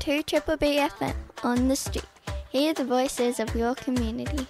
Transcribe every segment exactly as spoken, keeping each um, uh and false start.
two Triple B F M on the street. Hear the voices of your community.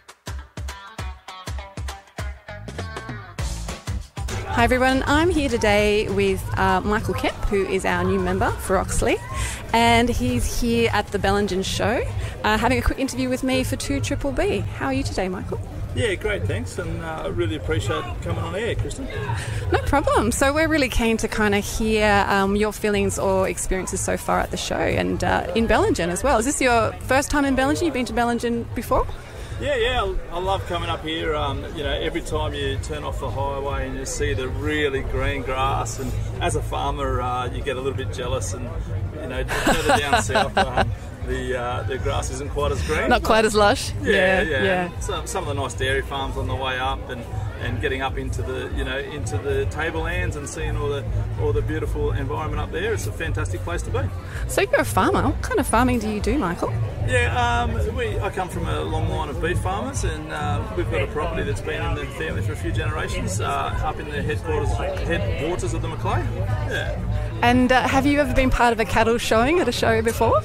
Hi everyone, I'm here today with uh, Michael Kemp, who is our new member for Oxley, and he's here at the Bellingen show, uh, having a quick interview with me for two Triple B. How are you today, Michael? Yeah, great, thanks, and I uh, really appreciate coming on air, Kristen. No problem. So we're really keen to kind of hear um, your feelings or experiences so far at the show, and uh, in Bellingen as well. Is this your first time in Bellingen? You've been to Bellingen before? Yeah, yeah, I love coming up here. Um, you know, every time you turn off the highway and you see the really green grass, and as a farmer, uh, you get a little bit jealous. And you know, further down south, um, the uh, the grass isn't quite as green. Not quite as lush. Yeah, yeah. yeah. yeah. So, some of the nice dairy farms on the way up, and, and getting up into the you know into the tablelands and seeing all the all the beautiful environment up there. It's a fantastic place to be. So you're a farmer. What kind of farming do you do, Michael? Yeah, um, we, I come from a long line of beef farmers, and uh, we've got a property that's been in the family for a few generations, uh, up in the headquarters, headwaters of the Macleay. Yeah. And uh, have you ever been part of a cattle showing at a show before?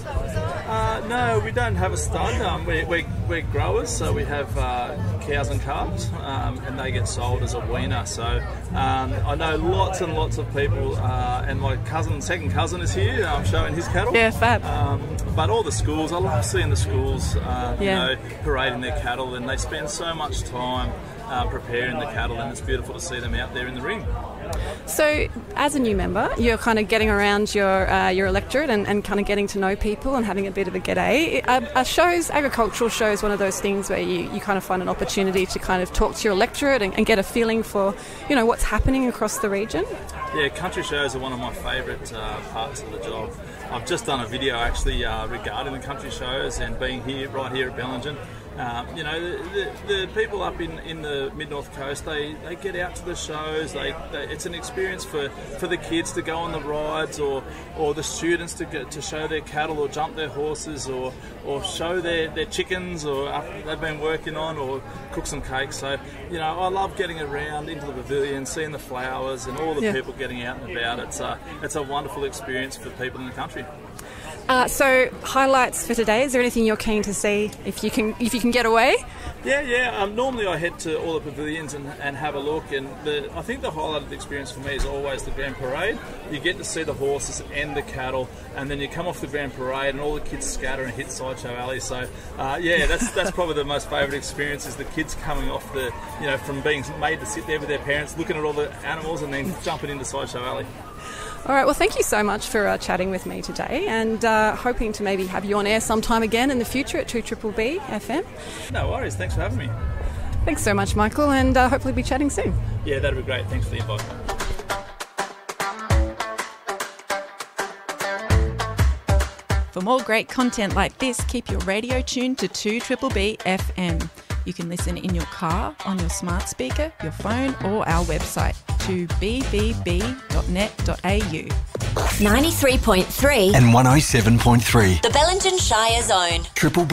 Uh, no, we don't have a stud. Um, we, we, we're growers, so we have uh, cows and calves, um, and they get sold as a weaner. So um, I know lots and lots of people, uh, and my cousin, second cousin is here um, showing his cattle. Yeah, fab. Um, but all the schools, I love seeing the schools, uh, yeah. you know, parading their cattle, and they spend so much time uh, preparing the cattle, and it's beautiful to see them out there in the ring. So, as a new member, you're kind of getting around your uh, your electorate and, and kind of getting to know people and having a bit of a g'day. Are, are shows, agricultural shows, one of those things where you, you kind of find an opportunity to kind of talk to your electorate and, and get a feeling for, you know, what's happening across the region? Yeah, country shows are one of my favourite uh, parts of the job. I've just done a video actually uh, regarding the country shows and being here, right here at Bellingen. Um, you know, the, the, the people up in, in the mid-north coast, they, they get out to the shows. They, they it's an experience for, for the kids to go on the rides, or or the students to get to show their cattle or jump their horses, or or show their, their chickens or up, they've been working on, or cook some cakes. So, you know, I love getting around into the pavilion, seeing the flowers and all the yeah. people getting out and about. It's a, it's a wonderful experience for people in the country. Uh, so highlights for today. Is there anything you're keen to see if you can if you can get away? Yeah, yeah. Um, normally I head to all the pavilions and, and have a look, and the, I think the highlight of the experience for me is always the Grand Parade. You get to see the horses and the cattle, and then you come off the Grand Parade and all the kids scatter and hit Sideshow Alley. So uh, yeah, that's that's probably the most favourite experience, is the kids coming off the, you know, from being made to sit there with their parents, looking at all the animals, and then jumping into Sideshow Alley. All right, well, thank you so much for uh, chatting with me today, and uh, hoping to maybe have you on air sometime again in the future at two Triple B F M. No worries, thanks for having me. Thanks so much, Michael, and uh, hopefully be chatting soon. Yeah, that'd be great. Thanks for the invite. For more great content like this, keep your radio tuned to two Triple B F M. You can listen in your car, on your smart speaker, your phone, or our website, to b b b dot net dot a u. ninety-three point three and one oh seven point three. The Bellingen Shire Zone. Triple B.